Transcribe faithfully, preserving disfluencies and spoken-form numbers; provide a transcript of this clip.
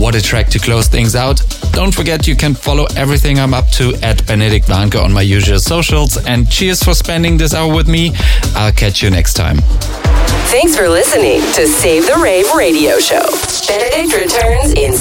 what a track to close things out. Don't forget you can follow everything I'm up to at Benedikt Warnke on my usual socials. And cheers for spending this hour with me. I'll catch you next time. Thanks for listening to Save the Rave Radio Show. Benedikt returns in